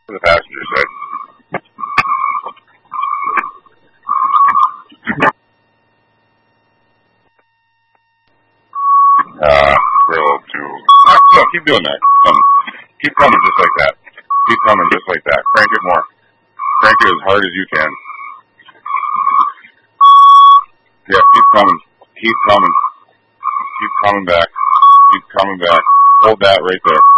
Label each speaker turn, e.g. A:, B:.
A: to the passenger side. Roll to... No, keep doing that. Keep coming just like that. Keep coming just like that. Crank it more. Crank it as hard as you can. Yeah, keep coming. Keep coming. Keep coming back. Keep coming back. Hold that right there.